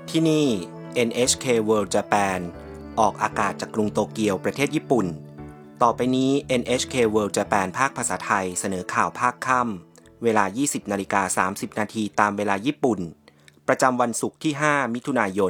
ที่นี่ NHK World Japan ออกอากาศจากกรุงโตเกียวประเทศญี่ปุ่นต่อไปนี้ NHK World Japan ภาคภาษาไทยเสนอข่าวภาคค่ำเวลา 20:30 นาทีตามเวลาญี่ปุ่นประจำวันศุกร์ที่ 5 มิถุนายน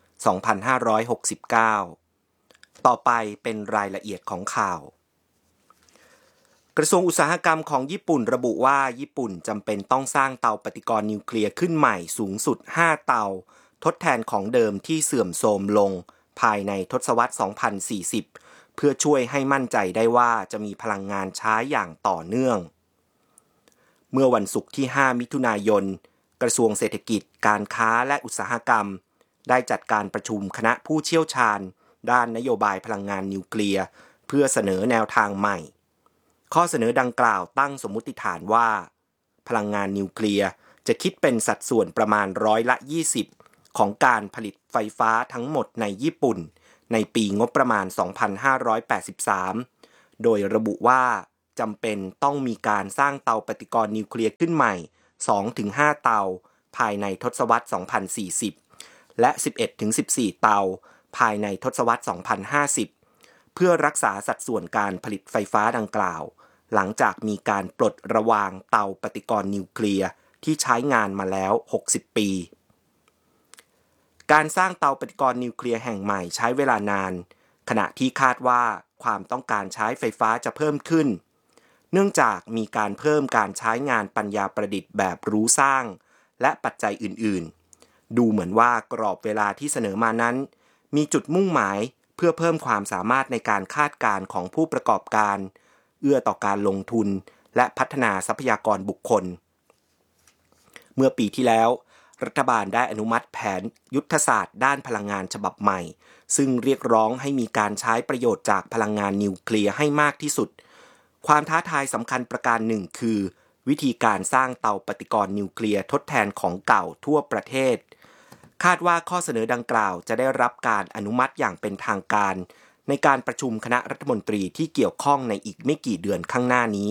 2569 ต่อไปเป็นรายละเอียดของข่าวกระทรวงอุตสาหกรรมของญี่ปุ่นระบุว่าญี่ปุ่นจำเป็นต้องสร้างเตาปฏิกรณ์นิวเคลียร์ขึ้นใหม่สูงสุด 5 เตาทดแทนของเดิมที่เสื่อมโทรมลงภายในทศวรรษ 2040 เพื่อช่วยให้มั่นใจได้ว่าจะมีพลังงานใช้อย่างต่อเนื่องเมื่อวันศุกร์ที่ 5 มิถุนายน กระทรวงเศรษฐกิจ การค้าและอุตสาหกรรมได้จัดการประชุมคณะผู้เชี่ยวชาญด้านนโยบายพลังงานนิวเคลียร์เพื่อเสนอแนวทางใหม่ข้อเสนอดังกล่าวตั้งสมมุติฐานว่าพลังงานนิวเคลียร์จะคิดเป็นสัดส่วนประมาณ20%ของการผลิตไฟฟ้าทั้งหมดในญี่ปุ่นในปีงบประมาณ 2583 โดยระบุว่าจำเป็นต้องมีการสร้างเตาปฏิกรณ์นิวเคลียร์ขึ้นใหม่ 2-5 เตาภายในทศวรรษ 2040 และ 11-14 เตาภายในทศวรรษ 2050 เพื่อรักษาสัดส่วนการผลิตไฟฟ้าดังกล่าวหลังจากมีการปลดระวางเตาปฏิกรณ์นิวเคลียร์ที่ใช้งานมาแล้ว 60 ปีการสร้างเตาปฏิกรณ์นิวเคลียร์แห่งใหม่ใช้เวลานานขณะที่คาดว่าความต้องการใช้ไฟฟ้าจะเพิ่มขึ้นเนื่องจากมีการเพิ่มการใช้งานปัญญาประดิษฐ์แบบรู้สร้างและปัจจัยอื่นๆดูเหมือนว่ากรอบเวลาที่เสนอมานั้นมีจุดมุ่งหมายเพื่อเพิ่มความสามารถในการคาดการณ์ของผู้ประกอบการเอื้อต่อการลงทุนและพัฒนาทรัพยากรบุคคลเมื่อปีที่แล้วรัฐบาลได้อนุมัติแผนยุทธศาสตร์ด้านพลังงานฉบับใหม่ซึ่งเรียกร้องให้มีการใช้ประโยชน์จากพลังงานนิวเคลียร์ให้มากที่สุดความท้าทายสำคัญประการหนึ่งคือวิธีการสร้างเตาปฏิกรณ์นิวเคลียร์ทดแทนของเก่าทั่วประเทศคาดว่าข้อเสนอดังกล่าวจะได้รับการอนุมัติอย่างเป็นทางการในการประชุมคณะรัฐมนตรีที่เกี่ยวข้องในอีกไม่กี่เดือนข้างหน้านี้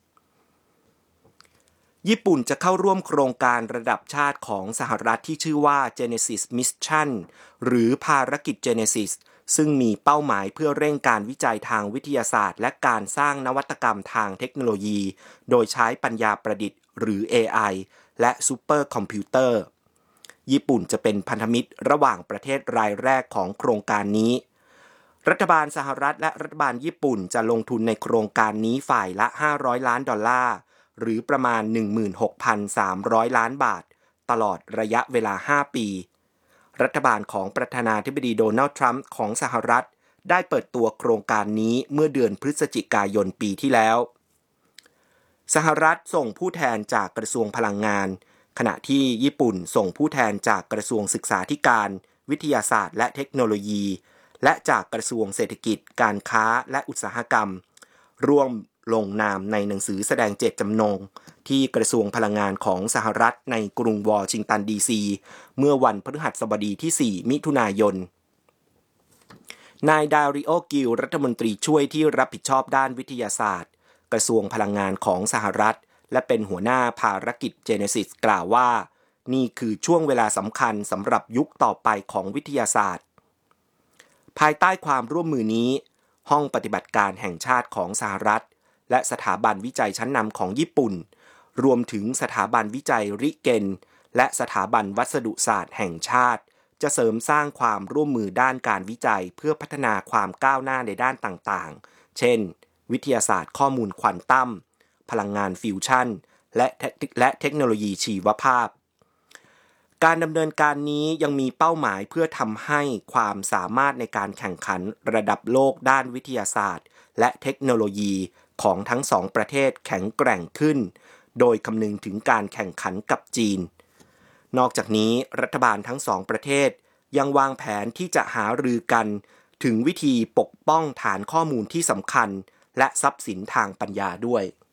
ญี่ปุ่นจะเข้าร่วมโครงการระดับชาติของสหรัฐที่ชื่อว่า Genesis Mission หรือภารกิจ Genesis ซึ่งมีเป้าหมายเพื่อเร่งการวิจัยทางวิทยาศาสตร์และการสร้างนวัตกรรมทางเทคโนโลยีโดยใช้ปัญญาประดิษฐ์หรือ AI และซูเปอร์คอมพิวเตอร์ญี่ปุ่นจะเป็นพันธมิตรระหว่างประเทศรายแรกของโครงการนี้รัฐบาลสหรัฐและรัฐบาลญี่ปุ่นจะลงทุนในโครงการนี้ฝ่ายละ$500 ล้านหรือประมาณ 16,300 ล้านบาทตลอดระยะเวลา 5 ปีรัฐบาลของประธานาธิบดีโดนัลด์ทรัมป์ของสหรัฐได้เปิดตัวโครงการนี้เมื่อเดือนพฤศจิกายนปีที่แล้วสหรัฐส่งผู้แทนจากกระทรวงพลังงานขณะที่ญี่ปุ่นส่งผู้แทนจากกระทรวงศึกษาธิการวิทยาศาสตร์และเทคโนโลยีและจากกระทรวงเศรษฐกิจการค้าและอุตสาหกรรมร่วมลงนามในหนังสือแสดงเจตจำนงที่กระทรวงพลังงานของสหรัฐในกรุงวอชิงตันดีซีเมื่อวันพฤหัสบดีที่ 4 มิถุนายนนายดาริโอ กิลรัฐมนตรีช่วยที่รับผิดชอบด้านวิทยาศาสตร์กระทรวงพลังงานของสหรัฐและเป็นหัวหน้าภารกิจ Genesis กล่าวว่านี่คือช่วงเวลาสำคัญสำหรับยุคต่อไปของวิทยาศาสตร์ภายใต้ความร่วมมือนี้ห้องปฏิบัติการแห่งชาติของสหรัฐและสถาบันวิจัยชั้นนำของญี่ปุ่นรวมถึงสถาบันวิจัยริเกนและสถาบันวัสดุศาสตร์แห่งชาติจะเสริมสร้างความร่วมมือด้านการวิจัยเพื่อพัฒนาความก้าวหน้าในด้านต่างๆเช่นวิทยาศาสตร์ข้อมูลควอนตัมพลังงานฟิวชั่นและเทคโนโลยีชีวภาพการดำเนินการนี้ยังมีเป้าหมายเพื่อทำให้ความสามารถในการแข่งขันระดับโลกด้านวิทยาศาสตร์และเทคโนโลยีของทั้งสองประเทศแข็งแกร่งขึ้นโดยคำนึงถึงการแข่งขันกับจีนนอกจากนี้รัฐบาลทั้งสองประเทศยังวางแผนที่จะหารือกันถึงวิธีปกป้องฐานข้อมูลที่สำคัญและทรัพย์สินทางปัญญาด้วย